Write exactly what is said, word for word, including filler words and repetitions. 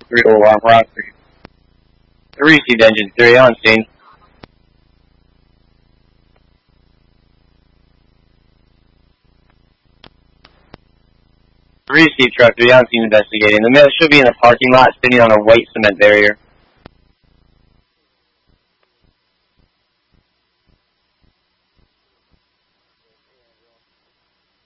three oh one, we're on three. Received engine three on scene. Received truck three on scene investigating. The man should be in the parking lot sitting on a white cement barrier.